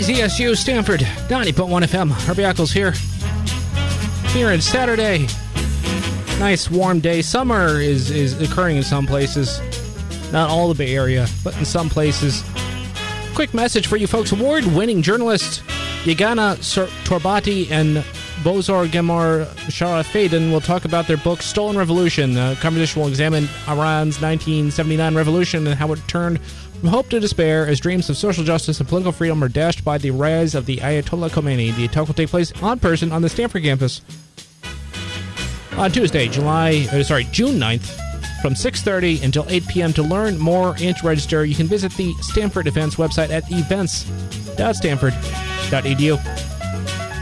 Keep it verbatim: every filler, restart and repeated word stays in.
Z S U Stanford, ninety point one F M. Harvey Eccles here. Here on Saturday. Nice warm day. Summer is, is occurring in some places. Not all the Bay Area, but in some places. Quick message for you folks. Award-winning journalists Yagana Torbati and Bozor Gemar Sharafaden will talk about their book, Stolen Revolution. The conversation will examine Iran's nineteen seventy-nine revolution and how it turned from hope to despair as dreams of social justice and political freedom are dashed by the rise of the Ayatollah Khomeini. The talk will take place in person on the Stanford campus on Tuesday, July, uh, sorry, June ninth, from six thirty until eight p.m. To learn more and to register, you can visit the Stanford Events website at events dot stanford dot e d u.